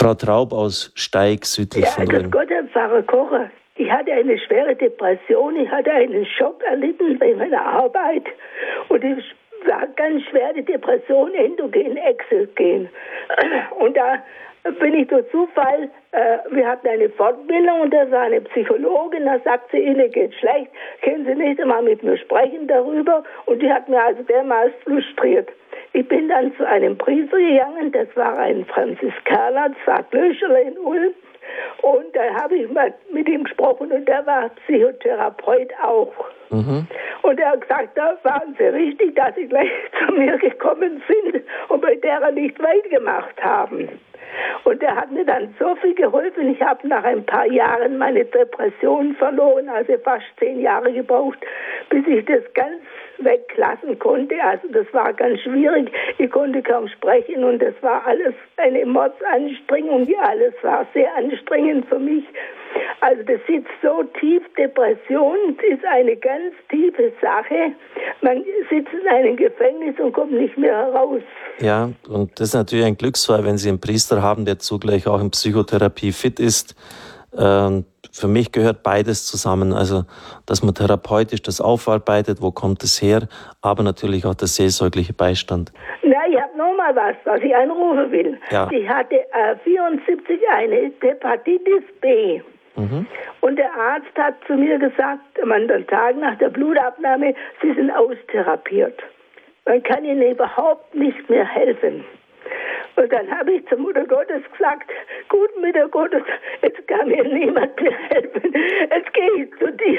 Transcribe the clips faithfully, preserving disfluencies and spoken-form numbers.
Frau Traub aus Steig, südlich ja, von das Ulm. Gott, Herr Pfarrer Kocher. Ich hatte eine schwere Depression, ich hatte einen Schock erlitten bei meiner Arbeit und es war ganz schwer, die Depression, endogen, exogen. Und da bin ich durch Zufall, äh, wir hatten eine Fortbildung und da war eine Psychologin, da sagt sie, Ihnen geht schlecht, können Sie nicht einmal mit mir sprechen darüber? Und die hat mir also dermaßen frustriert. Ich bin dann zu einem Priester gegangen, das war ein Franziskaner, das war Klösterle in Ulm. Und da habe ich mal mit ihm gesprochen und der war Psychotherapeut auch. Mhm. Und er hat gesagt, da waren Sie richtig, dass Sie gleich zu mir gekommen sind und bei der nicht weit gemacht haben. Und er hat mir dann so viel geholfen. Ich habe nach ein paar Jahren meine Depression verloren, also fast zehn Jahre gebraucht, bis ich das ganz weglassen konnte. Also das war ganz schwierig. Ich konnte kaum sprechen und das war alles eine Mordsanstrengung. Ja, alles war sehr anstrengend für mich. Also das sitzt so tief, Depression ist eine ganz tiefe Sache. Man sitzt in einem Gefängnis und kommt nicht mehr heraus. Ja, und das ist natürlich ein Glücksfall, wenn Sie einen Priester haben, der zugleich auch in Psychotherapie fit ist. Ähm, für mich gehört beides zusammen. Also, dass man therapeutisch das aufarbeitet, wo kommt es her, aber natürlich auch der seelsorgliche Beistand. Na, ich habe noch mal was, was ich anrufen will. Ja. Ich hatte äh, vierundsiebzig eine Hepatitis B. Mhm. Und der Arzt hat zu mir gesagt, man den Tag nach der Blutabnahme, Sie sind austherapiert. Man kann Ihnen überhaupt nicht mehr helfen. Und dann habe ich zur Mutter Gottes gesagt, gut, Mutter Gottes, jetzt kann mir niemand mehr helfen. Jetzt gehe ich zu dir.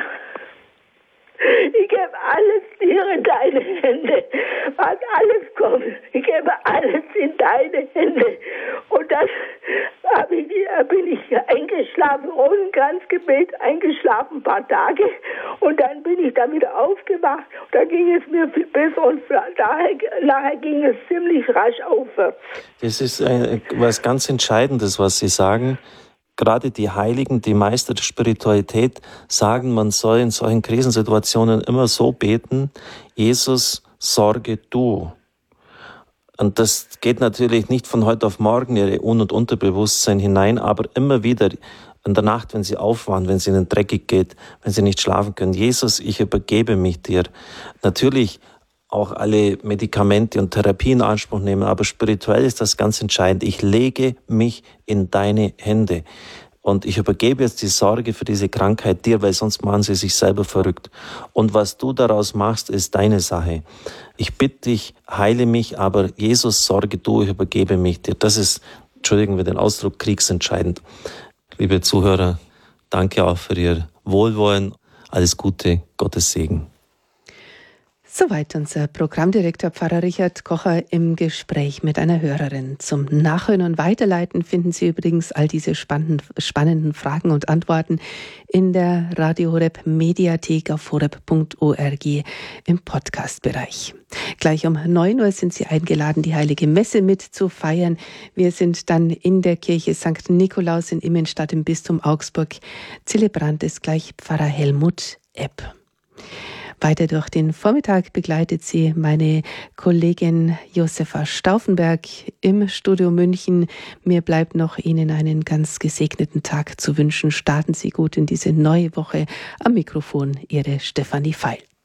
Ich gebe alles dir in deine Hände. Was alles kommt, ich gebe alles in deine Hände. Und dann hab ich, bin ich eingeschlafen, ohne Kranzgebet, eingeschlafen ein paar Tage. Und dann bin ich da wieder aufgewacht. Und da ging es mir viel besser und daher, nachher ging es ziemlich rasch aufwärts. Das ist äh, was ganz Entscheidendes, was Sie sagen. Gerade die Heiligen, die Meister der Spiritualität sagen, man soll in solchen Krisensituationen immer so beten, Jesus, sorge du. Und das geht natürlich nicht von heute auf morgen in Ihr Un- und Unterbewusstsein hinein, aber immer wieder in der Nacht, wenn Sie aufwachen, wenn es Ihnen dreckig geht, wenn Sie nicht schlafen können. Jesus, ich übergebe mich dir. Natürlich auch alle Medikamente und Therapie in Anspruch nehmen, aber spirituell ist das ganz entscheidend. Ich lege mich in deine Hände und ich übergebe jetzt die Sorge für diese Krankheit dir, weil sonst machen sie sich selber verrückt. Und was du daraus machst, ist deine Sache. Ich bitte dich, heile mich, aber Jesus, sorge du, ich übergebe mich dir. Das ist, entschuldigen wir den Ausdruck, kriegsentscheidend. Liebe Zuhörer, danke auch für Ihr Wohlwollen. Alles Gute, Gottes Segen. Soweit unser Programmdirektor Pfarrer Richard Kocher im Gespräch mit einer Hörerin. Zum Nachhören und Weiterleiten finden Sie übrigens all diese spannenden, spannenden Fragen und Antworten in der Radio Horeb Mediathek auf horeb punkt org im Podcast-Bereich. Gleich um neun Uhr sind Sie eingeladen, die Heilige Messe mitzufeiern. Wir sind dann in der Kirche Sankt Nikolaus in Immenstadt im Bistum Augsburg. Zelebrant ist gleich Pfarrer Helmut Epp. Weiter durch den Vormittag begleitet sie meine Kollegin Josefa Stauffenberg im Studio München. Mir bleibt noch Ihnen einen ganz gesegneten Tag zu wünschen. Starten Sie gut in diese neue Woche. Am Mikrofon Ihre Stefanie Feil.